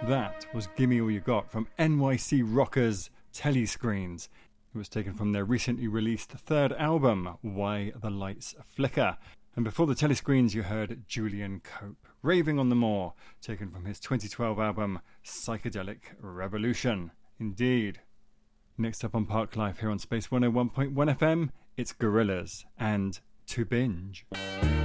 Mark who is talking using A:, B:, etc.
A: That was Gimme All You Got from NYC Rockers Telescreens. It was taken from their recently released third album, Why the Lights Flicker. And before the Telescreens, you heard Julian Cope, Raving on the Moor, taken from his 2012 album, Psychedelic Revolution. Indeed. Next up on Park Life here on Space 101.1 FM, it's Gorillaz and To Binge.